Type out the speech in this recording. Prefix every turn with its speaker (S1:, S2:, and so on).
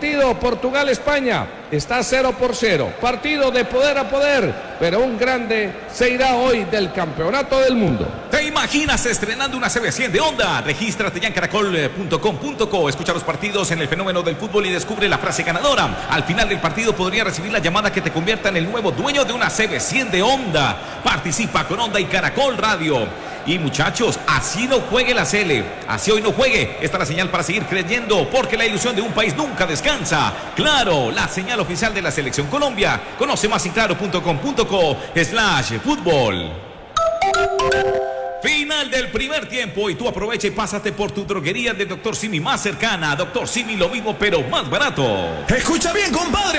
S1: partido Portugal-España está 0-0. Partido de poder a poder, pero un grande se irá hoy del campeonato del mundo.
S2: ¿Te imaginas estrenando una CB100 de Honda? Regístrate ya en caracol.com.co. Escucha los partidos en el fenómeno del fútbol y descubre la frase ganadora. Al final del partido podría recibir la llamada que te convierta en el nuevo dueño de una CB100 de Honda. Participa con Honda y Caracol Radio. Y muchachos, así no juegue la Cele, así hoy no juegue. Esta es la señal para seguir creyendo, porque la ilusión de un país nunca descansa. Claro, la señal oficial de la Selección Colombia. Conoce más en claro.com.co/fútbol. Final del primer tiempo y tú aprovecha y pásate por tu droguería de Dr. Simi más cercana. Dr. Simi, lo mismo pero más barato.
S3: Escucha bien, compadre.